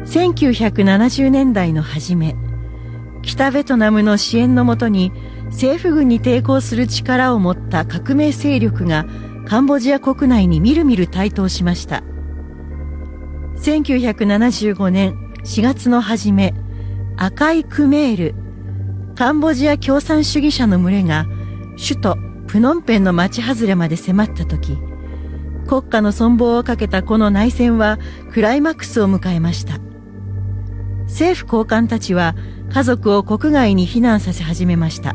1970年代の初め、北ベトナムの支援のもとに政府軍に抵抗する力を持った革命勢力がカンボジア国内にみるみる台頭しました。1975年4月の初め、赤いクメール、カンボジア共産主義者の群れが首都プノンペンの町外れまで迫った時、国家の存亡をかけたこの内戦はクライマックスを迎えました。政府高官たちは家族を国外に避難させ始めました。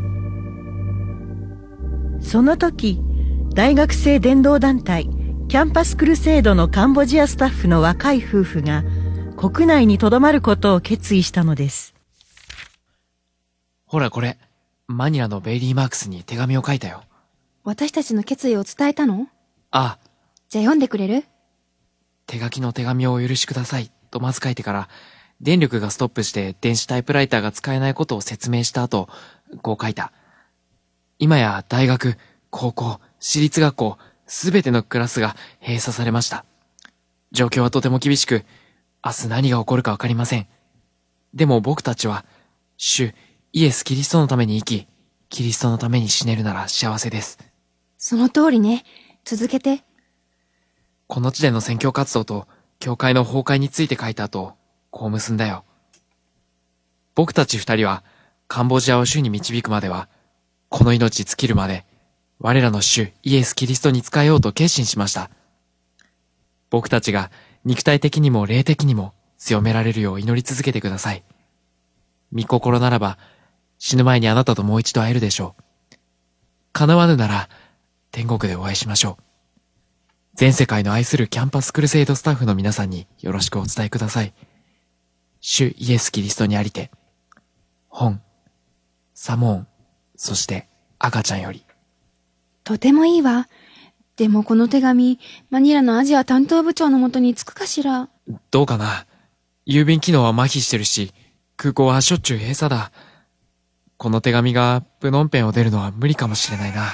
その時、大学生伝道団体キャンパスクルセードのカンボジアスタッフの若い夫婦が国内に留まることを決意したのです。 ほらこれ、マニラのベイリー・マークスに手紙を書いたよ。 私たちの決意を伝えたの？ ああ。 じゃあ読んでくれる？ 手書きの手紙をお許しくださいとまず書いてから、電力がストップして電子タイプライターが使えないことを説明した後、こう書いた。今や大学、高校、私立学校、すべてのクラスが閉鎖されました。状況はとても厳しく、明日何が起こるかわかりません。でも僕たちは、主イエス・キリストのために生き、キリストのために死ねるなら幸せです。 その通りね。続けて。 この地での宣教活動と教会の崩壊について書いた後、こう結んだよ。僕たち二人はカンボジアを主に導くまでは、この命尽きるまで、我らの主イエス・キリストに仕えようと決心しました。僕たちが肉体的にも霊的にも強められるよう祈り続けてください。御心ならば、死ぬ前にあなたともう一度会えるでしょう。叶わぬなら、天国でお会いしましょう。全世界の愛するキャンパスクルセイドスタッフの皆さんによろしくお伝えください。主イエス・キリストにありて、本、サモーン、そして赤ちゃんより。 とてもいいわ。でもこの手紙、マニラのアジア担当部長のもとに着くかしら。 どうかな。郵便機能は麻痺してるし、空港はしょっちゅう閉鎖だ。この手紙がプノンペンを出るのは無理かもしれないな。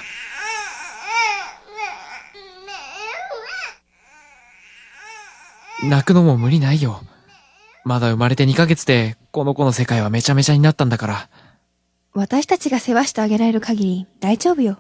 泣くのも無理ないよ。まだ生まれて2ヶ月でこの子の世界はめちゃめちゃになったんだから。 私たちが世話してあげられる限り大丈夫よ。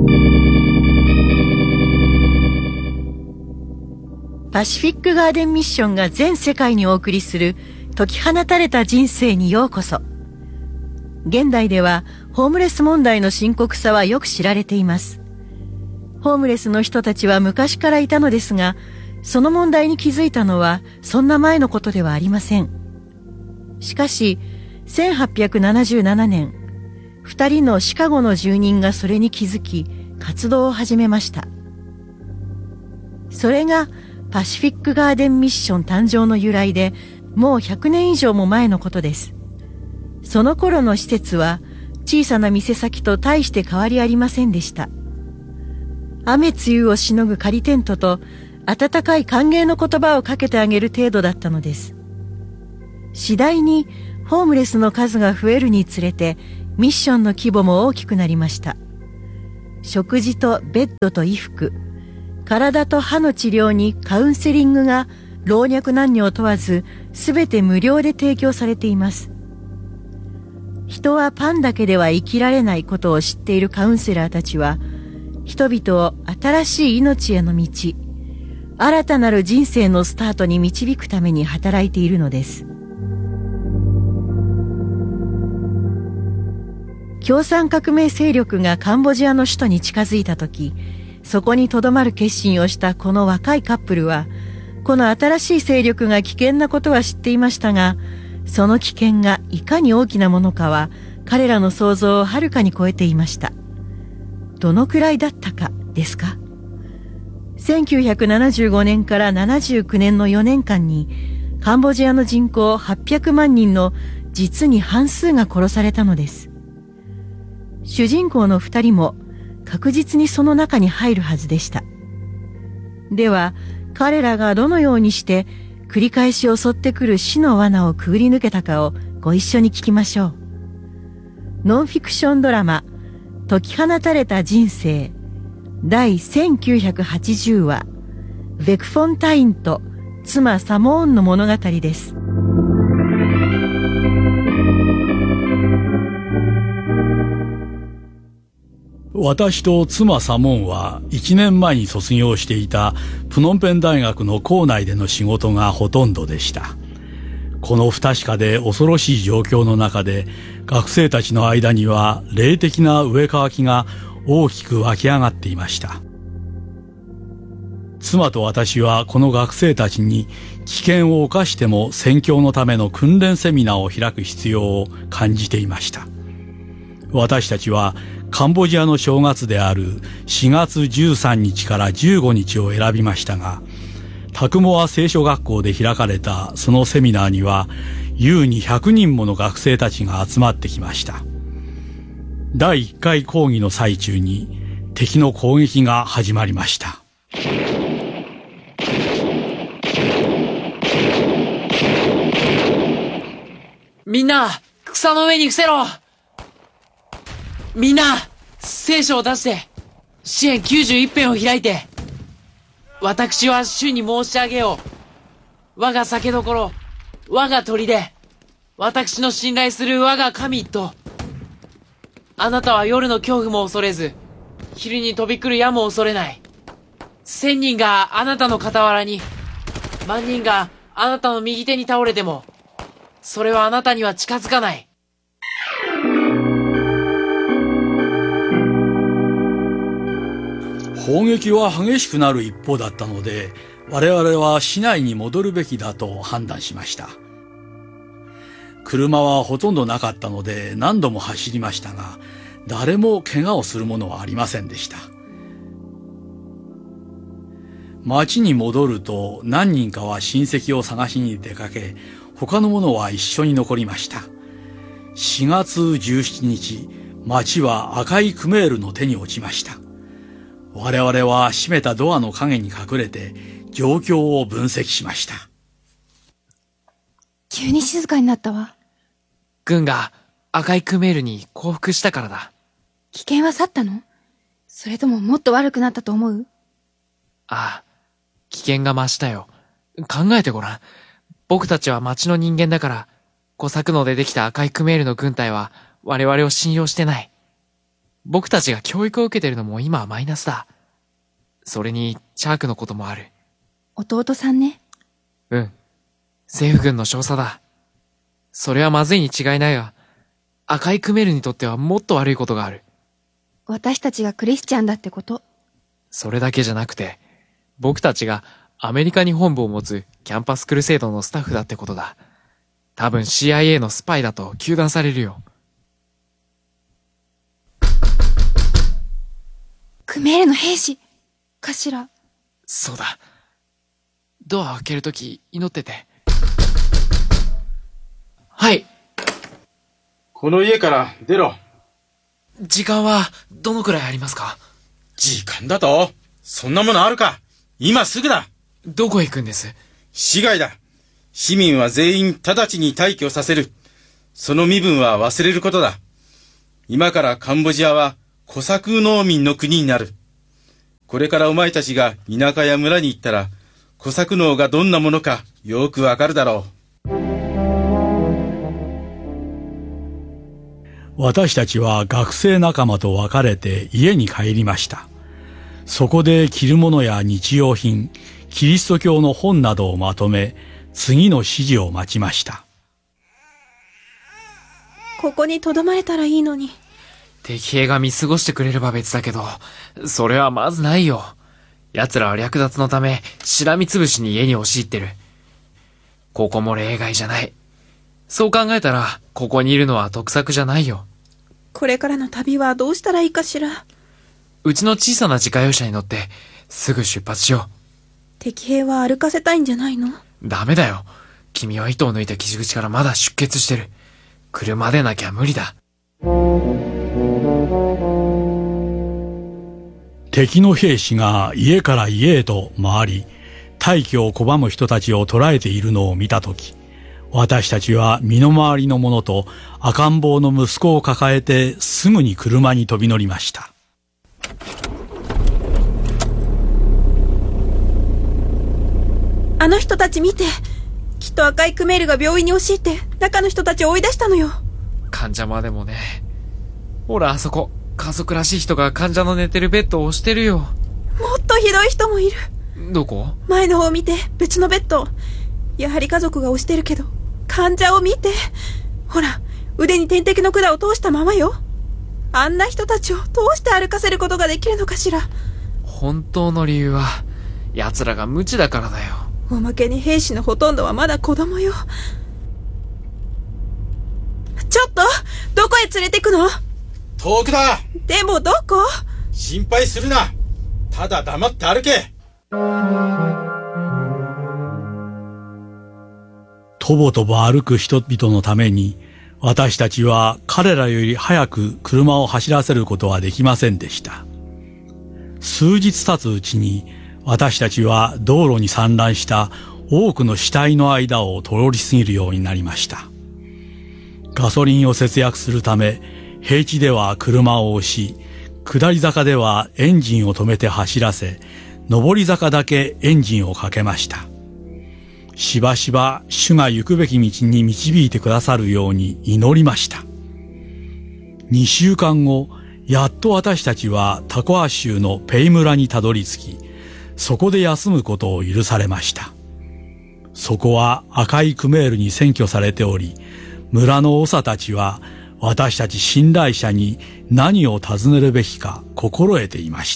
パシフィックガーデンミッションが全世界にお送りする解き放たれた人生にようこそ。現代ではホームレス問題の深刻さはよく知られています。ホームレスの人たちは昔からいたのですが、その問題に気づいたのはそんな前のことではありません。しかし、1877年、2人のシカゴの住人がそれに気づき、活動を始めました。それがパシフィックガーデンミッション誕生の由来で、もう100年以上も前のことです。その頃の施設は小さな店先と大して変わりありませんでした。雨梅雨をしのぐ仮テントと温かい歓迎の言葉をかけてあげる程度だったのです。次第にホームレスの数が増えるにつれてミッションの規模も大きくなりました。食事とベッドと衣服、体と歯の治療にカウンセリングが老若男女を問わず全て無料で提供されています。人はパンだけでは生きられないことを知っているカウンセラーたちは、人々を新しい命への道、新たなる人生のスタートに導くために働いているのです。共産革命勢力がカンボジアの首都に近づいた時、そこに留まる決心をしたこの若いカップルは、この新しい勢力が危険なことは知っていましたが、その危険がいかに大きなものかは彼らの想像をはるかに超えていました。どのくらいだったかですか。1975年から79年の4年間にカンボジアの人口800万人の実に半数が殺されたのです。主人公の2人も確実にその中に入るはずでした。では彼らがどのようにして繰り返し襲ってくる死の罠をくぐり抜けたかをご一緒に聞きましょう。ノンフィクションドラマ「解き放たれた人生」第1980話「ヴェクフォンタインと妻サモーンの物語」です。 私と妻サモンは1年前に卒業していたプノンペン大学の校内での仕事がほとんどでした。この不確かで恐ろしい状況の中で、学生たちの間には霊的な植え替きが大きく湧き上がっていました。妻と私はこの学生たちに危険を冒しても宣教のための訓練セミナーを開く必要を感じていました。私たちはカンボジアの正月である4月13日から15日を選びましたが、タクモア聖書学校で開かれたそのセミナーには優に100人もの学生たちが集まってきました。第1回講義の最中に敵の攻撃が始まりました。 みんな、草の上に伏せろ。みんな、聖書を出して、詩編91編を開いて。私は主に申し上げよう。我が酒どころ、我が砦、私の信頼する我が神と。あなたは夜の恐怖も恐れず、昼に飛び来る矢も恐れない。1000人があなたの傍らに、万人があなたの右手に倒れても、それはあなたには近づかない。 砲撃は激しくなる一方だったので、我々は市内に戻るべきだと判断しました。車はほとんどなかったので何度も走りましたが、誰も怪我をするものはありませんでした。町に戻ると何人かは親戚を探しに出かけ、他の者は一緒に残りました。4月17日、町は赤いクメールの手に落ちました。我々は閉めたドアの陰に隠れて状況を分析しました。 急に静かになったわ。 軍が赤いクメールに降伏したからだ。 危険は去ったの？それとももっと悪くなったと思う？ ああ、危険が増したよ。考えてごらん。僕たちは町の人間だから、コサクノでできた赤いクメールの軍隊は我々を信用してない。僕たちが教育を受けてるのも今はマイナスだ。それに、チャークのこともある。 弟さんね。 うん。政府軍の少佐だ。それはまずいに違いないが、赤いクメールにとってはもっと悪いことがある。 私たちがクリスチャンだってこと。 それだけじゃなくて、僕たちがアメリカに本部を持つキャンパスクルセイドのスタッフだってことだ。多分 CIA のスパイだと糾弾されるよ。 クメールの兵士かしら。 そうだ。ドアを開けるとき祈ってて。はい。 この家から出ろ。 時間はどのくらいありますか？ 時間だと？そんなものあるか？今すぐだ。 どこへ行くんです？ 市外だ。市民は全員直ちに退去させる。その身分は忘れることだ。今からカンボジアはコサク農民の国になる。これからお前たちが田舎や村に行ったら、コサク農がどんなものかよくわかるだろう。 私たちは学生仲間と別れて家に帰りました。そこで着るものや日用品、キリスト教の本などをまとめ、次の指示を待ちました。 ここに留まれたらいいのに。 敵兵が見過ごしてくれれば別だけど、それはまずないよ。奴らは略奪のため、しらみつぶしに家に押し入ってる。ここも例外じゃない。そう考えたら、ここにいるのは得策じゃないよ。 これからの旅はどうしたらいいかしら。 うちの小さな自家用車に乗って、すぐ出発しよう。 敵兵は歩かせたいんじゃないの？ ダメだよ。君は糸を抜いた傷口からまだ出血してる。車でなきゃ無理だ。 敵の兵士が家から家へと回り、退去を拒む人たちを捕らえているのを見たとき、私たちは身の回りの者と赤ん坊の息子を抱えてすぐに車に飛び乗りました。 あの人たち見て。きっと赤いクメールが病院に押し入って中の人たちを追い出したのよ。 患者までもね。ほらあそこ、 家族らしい人が患者の寝てるベッドを押してるよ。 もっとひどい人もいる。 どこ？ 前の方を見て、別のベッド。やはり家族が押してるけど、患者を見て。ほら、腕に点滴の管を通したままよ。あんな人たちをどうして歩かせることができるのかしら。 本当の理由は、奴らが無知だからだよ。 おまけに兵士のほとんどはまだ子供よ。ちょっと、どこへ連れてくの？ 遠くだ。 でもどこ？ 心配するな。ただ黙って歩け。 とぼとぼ歩く人々のために、私たちは彼らより早く車を走らせることはできませんでした。数日経つうちに、私たちは道路に散乱した多くの死体の間を通り過ぎるようになりました。ガソリンを節約するため、平地では車を押し、下り坂ではエンジンを止めて走らせ、上り坂だけエンジンをかけました。しばしば主が行くべき道に導いてくださるように祈りました。2週間後、やっと私たちはタコア州のペイ村にたどり着き、そこで休むことを許されました。そこは赤いクメールに占拠されており、村の長たちは私たち信頼者に何を尋ねるべきか心得ていました。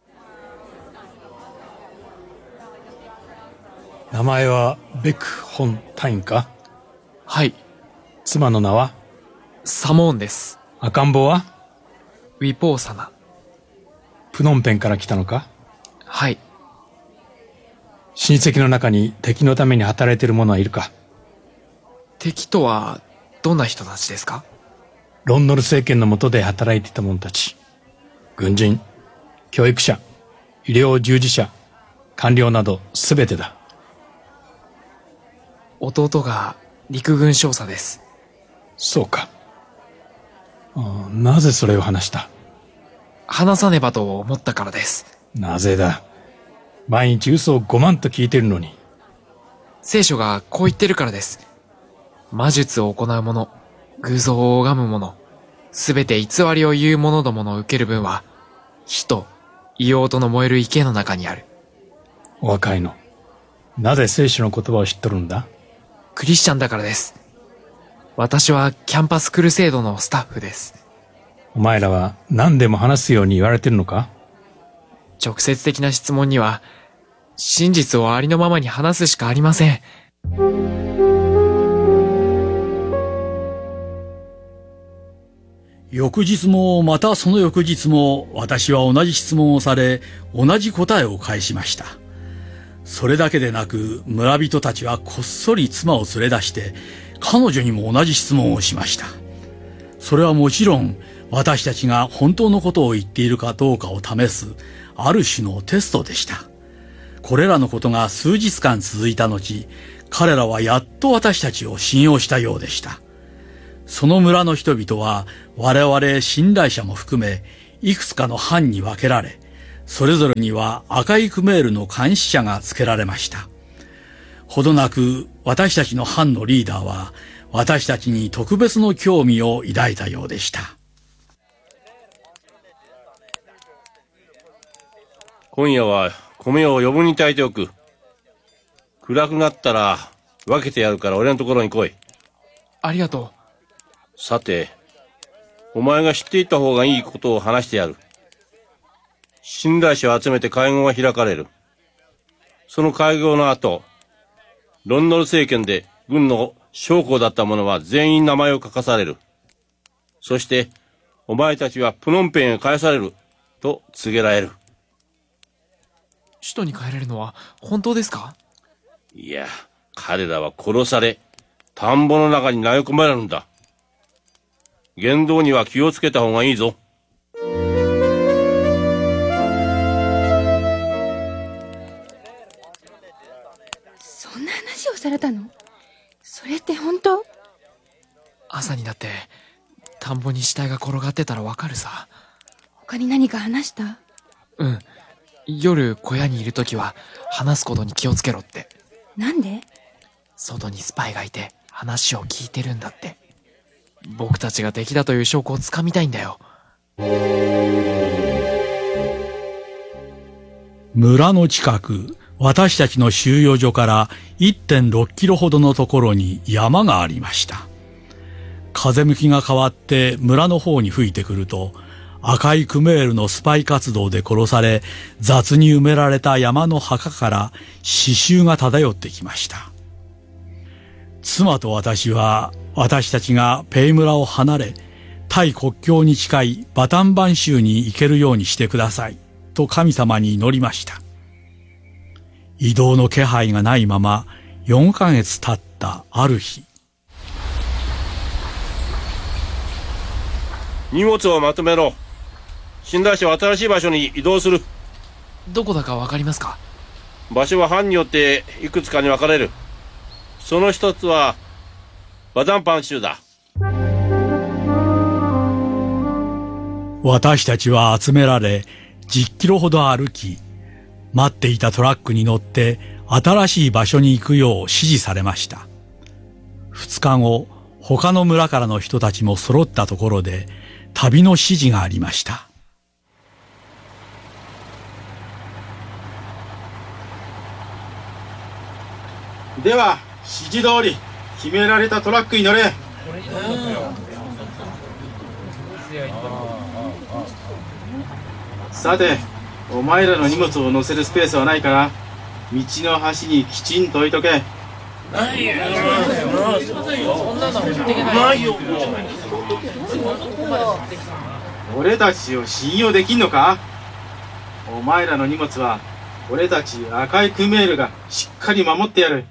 名前はベク・ホンタインか？ はい。 妻の名は？ サモーンです。 赤ん坊は？ ウィポーサナ。 プノンペンから来たのか？ はい。 親戚の中に敵のために働いている者はいるか？ 敵とはどんな人たちですか？ ロンノル政権の下で働いていた者たち。軍人、教育者、医療従事者、官僚などすべてだ。 弟が陸軍少佐です。 そうか。なぜそれを話した？ 話さねばと思ったからです。なぜだ？毎日嘘を5万と聞いてるのに。 聖書がこう言ってるからです。魔術を行う者、偶像を拝む者、すべて偽りを言う者どもの受ける分は、火と硫黄との燃える池の中にある。 お若いの。なぜ聖書の言葉を知っとるんだ？ クリスチャンだからです。私はキャンパスクルセイドのスタッフです。 お前らは何でも話すように言われてるのか？ 直接的な質問には、真実をありのままに話すしかありません。 翌日もまたその翌日も私は同じ質問をされ、同じ答えを返しました。それだけでなく、村人たちはこっそり妻を連れ出して、彼女にも同じ質問をしました。それはもちろん、私たちが本当のことを言っているかどうかを試す、ある種のテストでした。これらのことが数日間続いた後、彼らはやっと私たちを信用したようでした。その村の人々は我々信頼者も含めいくつかの班に分けられ、それぞれには赤いクメールの監視者がつけられました。ほどなく私たちの班のリーダーは私たちに特別の興味を抱いたようでした。 今夜は米を余分に炊いておく。暗くなったら分けてやるから俺のところに来い。 ありがとう。 さて、お前が知っていた方がいいことを話してやる。信頼者を集めて会合が開かれる。その会合の後、ロンノル政権で軍の将校だった者は全員名前を書かされる。そして、お前たちはプノンペンへ返される、と告げられる。 首都に帰れるのは本当ですか？ いや、彼らは殺され、田んぼの中に投げ込まれるんだ。言動には気をつけた方がいいぞ。 そんな話をされたの？それって本当？ 朝になって田んぼに死体が転がってたらわかるさ。 他に何か話した？ うん。夜小屋にいるときは話すことに気をつけろって。 なんで？ 外にスパイがいて話を聞いてるんだって。僕たちが敵だという証拠をつかみたいんだよ。 村の近く、私たちの収容所から 1.6 キロほどのところに山がありました。風向きが変わって村の方に吹いてくると、赤いクメールのスパイ活動で殺され、雑に埋められた山の墓から刺繍が漂ってきました。妻と私は、私たちがペイ村を離れ、タイ国境に近いバタンバン州に行けるようにしてください、と神様に祈りました。移動の気配がないまま4ヶ月経ったある日、 荷物をまとめろ。寝台車は新しい場所に移動する。 どこだかわかりますか？ 場所は班によっていくつかに分かれる。その一つはバダンパン州だ。 私たちは集められ10キロほど歩き、待っていたトラックに乗って新しい場所に行くよう指示されました。2日後、他の村からの人たちも揃ったところで旅の指示がありました。 では指示通り決められたトラックに乗れ。さて、お前らの荷物を乗せるスペースはないから道の端にきちんと置いとけ。俺たちを信用できんのか？お前らの荷物は俺たち赤いクメールがしっかり守ってやる。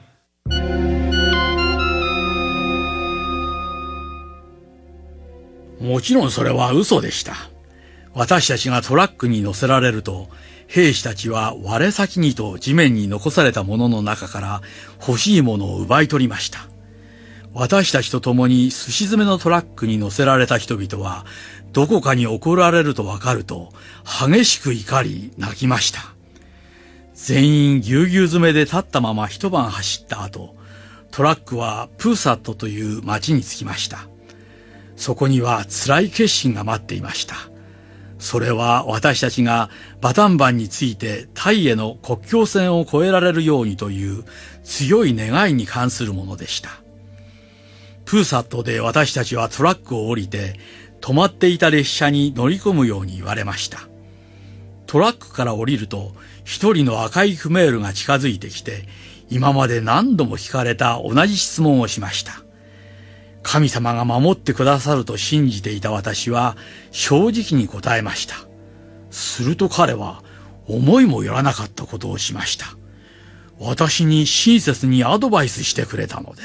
もちろんそれは嘘でした。私たちがトラックに乗せられると、兵士たちは我先にと地面に残されたものの中から欲しいものを奪い取りました。私たちと共にすし詰めのトラックに乗せられた人々は、どこかに怒られるとわかると激しく怒り泣きました。全員ぎゅうぎゅう詰めで立ったまま一晩走った後、トラックはプーサットという町に着きました。そこには辛い決心が待っていました。それは私たちがバタンバンについてタイへの国境線を越えられるようにという強い願いに関するものでした。プーサットで私たちはトラックを降りて止まっていた列車に乗り込むように言われました。トラックから降りると一人の赤いクメールが近づいてきて、今まで何度も聞かれた同じ質問をしました。神様が守ってくださると信じていた私は正直に答えました。すると彼は思いもよらなかったことをしました。私に親切にアドバイスしてくれたのです。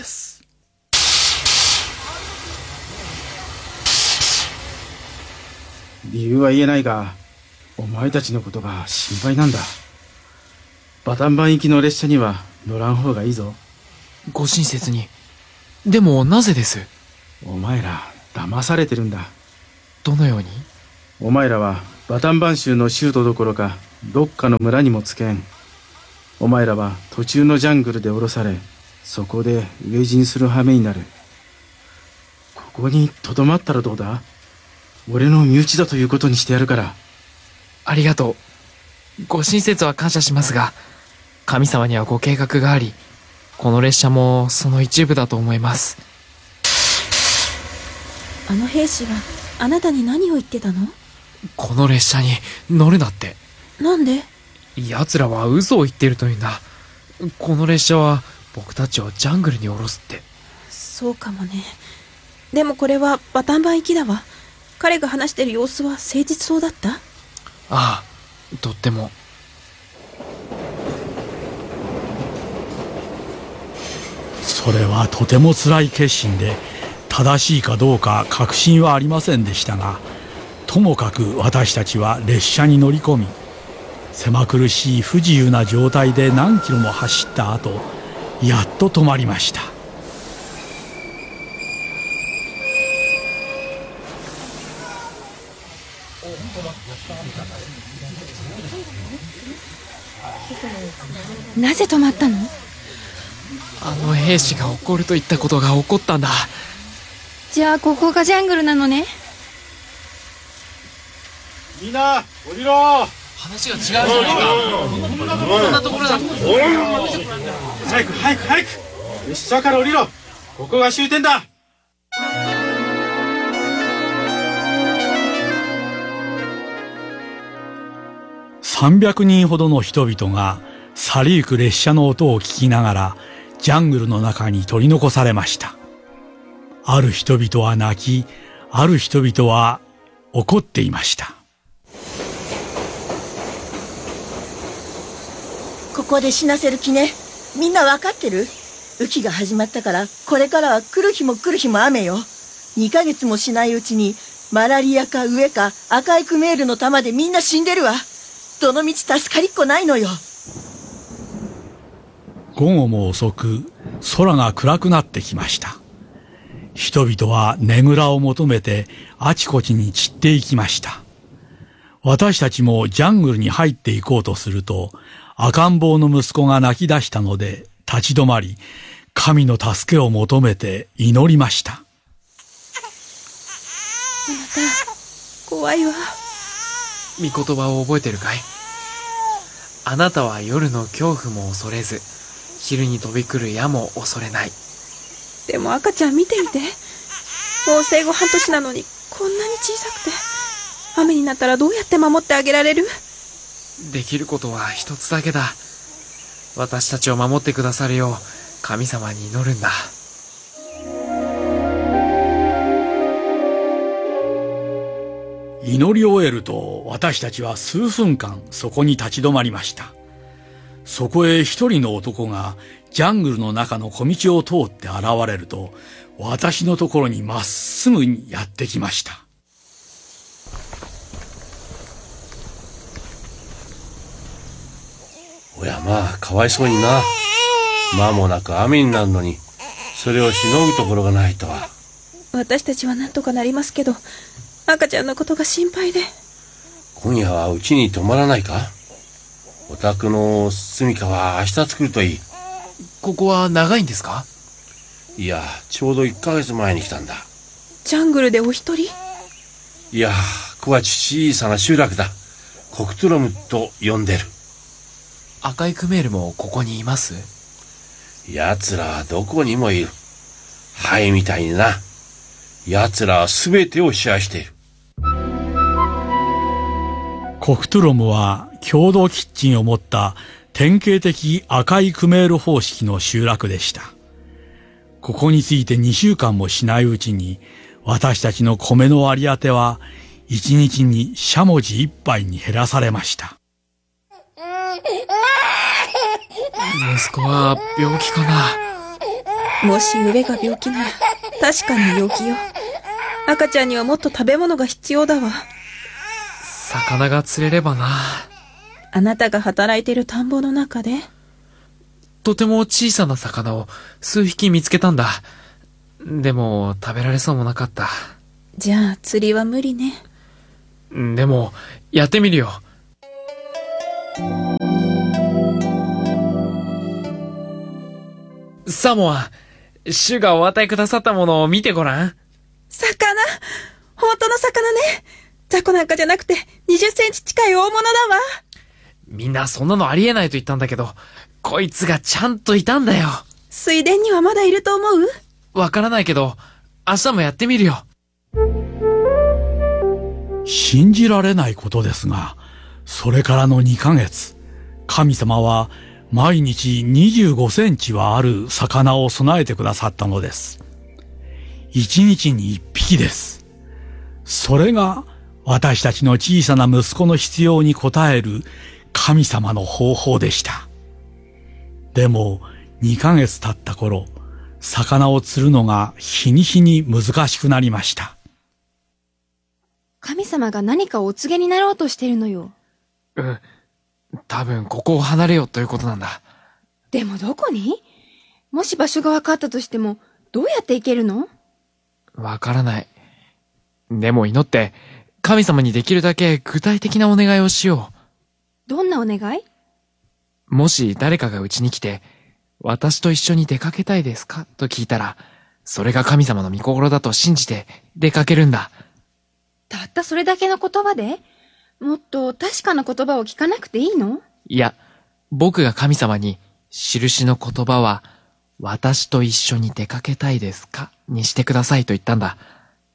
理由は言えないが、お前たちのことが心配なんだ。バタンバン行きの列車には乗らん方がいいぞ。 ご親切に。でもなぜです？ お前ら騙されてるんだ。 どのように？ お前らはバタンバン州の州都どころかどっかの村にもつけん。お前らは途中のジャングルで降ろされ、そこで飢え死にする羽目になる。ここにとどまったらどうだ？俺の身内だということにしてやるから。 ありがとう。ご親切は感謝しますが、神様にはご計画があり、この列車もその一部だと思います。 あの兵士はあなたに何を言ってたの？ この列車に乗るなって。 なんで？ 奴らは嘘を言っているというんだ。この列車は僕たちをジャングルに降ろすって。 そうかもね。でもこれはバタンバン行きだわ。彼が話している様子は誠実そうだった？ ああ、とっても。 それはとても辛い決心で、正しいかどうか確信はありませんでしたが、ともかく私たちは列車に乗り込み、狭苦しい不自由な状態で何キロも走った後、やっと止まりました。 なぜ止まったの？ あの兵士が怒ると言ったことが起こったんだ。 じゃあここがジャングルなのね。 みんな降りろ。 話が違うじゃないか。こんなところだ。 早く早く早く、列車から降りろ。ここが終点だ。 300人ほどの人々が去りゆく列車の音を聞きながらジャングルの中に取り残されました。ある人々は泣き、ある人々は怒っていました。 ここで死なせる気ね。みんなわかってる？雨季が始まったから、これからは来る日も来る日も雨よ。2ヶ月もしないうちにマラリアか飢えか赤いクメールの弾でみんな死んでるわ。どのみち助かりっこないのよ。 午後も遅く、空が暗くなってきました。人々はねぐらを求めてあちこちに散っていきました。私たちもジャングルに入っていこうとすると、赤ん坊の息子が泣き出したので立ち止まり、神の助けを求めて祈りました。 あなた、怖いわ。 御言葉を覚えてるかい？あなたは夜の恐怖も恐れず、昼に飛び来る矢も恐れない。 でも赤ちゃん見てみて。もう生後半年なのにこんなに小さくて、雨になったらどうやって守ってあげられる？ できることは一つだけだ。私たちを守ってくださるよう神様に祈るんだ。 祈り終えると私たちは数分間そこに立ち止まりました。そこへ一人の男がジャングルの中の小道を通って現れると、私のところにまっすぐにやってきました。 おやまあ、かわいそうにな。間もなく雨になるのに、それをしのぐところがないとは。 私たちはなんとかなりますけど、赤ちゃんのことが心配で。 今夜はうちに泊まらないか？お宅の住みかは明日作るといい。 ここは長いんですか？ いや、ちょうど1ヶ月前に来たんだ。 ジャングルでお一人？ いや、ここは小さな集落だ。コクトゥロムと呼んでる。 赤いクメールもここにいます？ 奴らはどこにもいる。ハエみたいにな。奴らは全てを支配している。 コクトゥロムは共同キッチンを持った典型的赤いクメール方式の集落でした。ここについて2週間もしないうちに、私たちの米の割り当ては1日にしゃもじ1杯に減らされました。 息子は病気かな？ もし飢えが病気なら確かに病気よ。赤ちゃんにはもっと食べ物が必要だわ。 魚が釣れればな。 あなたが働いている田んぼの中で？ とても小さな魚を数匹見つけたんだ。でも食べられそうもなかった。 じゃあ釣りは無理ね。 でもやってみるよ。サモア、主がお与えくださったものを見てごらん。 魚！本当の魚ね。雑魚なんかじゃなくて20センチ近い大物だわ。 みんなそんなのありえないと言ったんだけど、こいつがちゃんといたんだよ。 水田にはまだいると思う？ わからないけど、明日もやってみるよ。 信じられないことですが、それからの2ヶ月、神様は毎日25センチはある魚を備えてくださったのです。1日に1匹です。それが私たちの小さな息子の必要に応える神様の方法でした。でも2ヶ月経った頃、魚を釣るのが日に日に難しくなりました。 神様が何かお告げになろうとしてるのよ。 多分ここを離れようということなんだ。 でもどこに？もし場所が分かったとしても、どうやって行けるの？ わからない。でも祈って、神様にできるだけ具体的なお願いをしよう。 どんなお願い？ もし誰かがうちに来て、私と一緒に出かけたいですかと聞いたら、それが神様の御心だと信じて出かけるんだ。 たったそれだけの言葉で？ もっと確かな言葉を聞かなくていいの？ いや、僕が神様に、印の言葉は、私と一緒に出かけたいですかにしてくださいと言ったんだ。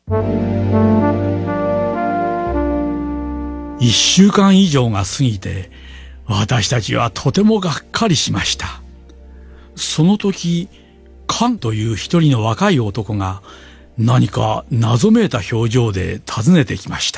1週間以上が過ぎて、私たちはとてもがっかりしました。その時、カンという一人の若い男が、何か謎めいた表情で訪ねてきました。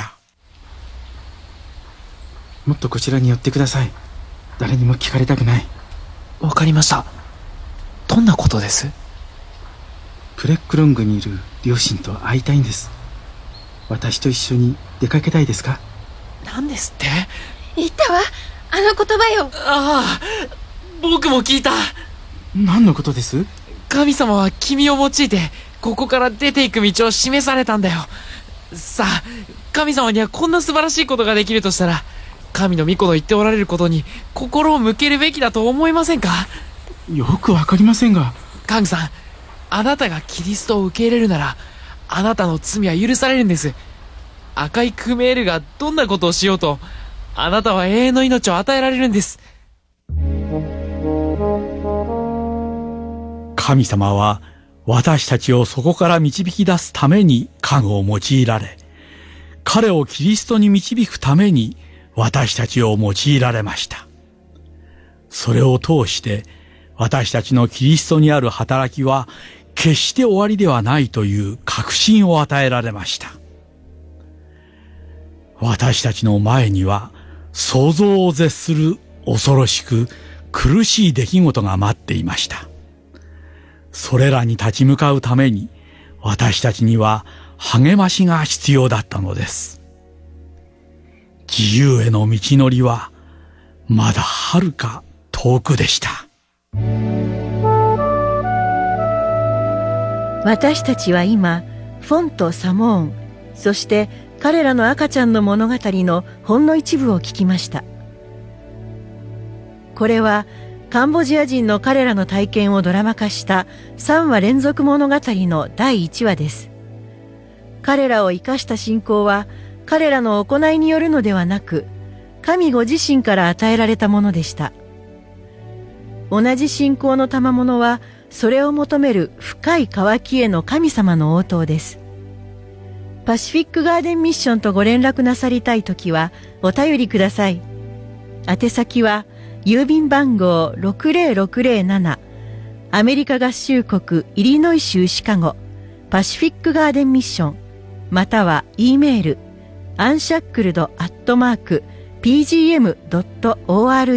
もっとこちらに寄ってください。誰にも聞かれたくない。 わかりました。どんなことです？ プレックロングにいる両親と会いたいんです。私と一緒に出かけたいですか？ 何ですって？ 言ったわ。あの言葉よ。 ああ、僕も聞いた。 何のことです？ 神様は君を用いて、ここから出ていく道を示されたんだよ。さあ、神様にはこんな素晴らしいことができるとしたら、神の御子の言っておられることに心を向けるべきだと思いませんか？ よくわかりませんが。 カングさん、あなたがキリストを受け入れるなら、あなたの罪は許されるんです。赤いクメールがどんなことをしようと、あなたは永遠の命を与えられるんです。 神様は私たちをそこから導き出すためにカンを用いられ、彼をキリストに導くために私たちを用いられました。それを通して私たちのキリストにある働きは決して終わりではないという確信を与えられました。私たちの前には想像を絶する恐ろしく苦しい出来事が待っていました。それらに立ち向かうために私たちには励ましが必要だったのです。自由への道のりはまだ遥か遠くでした。 私たちは今、フォンとサモーン、そして彼らの赤ちゃんの物語のほんの一部を聞きました。これはカンボジア人の彼らの体験をドラマ化した3話連続物語の第1話です。彼らを生かした信仰は彼らの行いによるのではなく、神ご自身から与えられたものでした。同じ信仰の賜物はそれを求める深い渇きへの神様の応答です。パシフィックガーデンミッションとご連絡なさりたいときはお便りください。宛先は郵便番号 60607 アメリカ合衆国イリノイ州シカゴパシフィックガーデンミッション、または E メール unshackled@pgm.org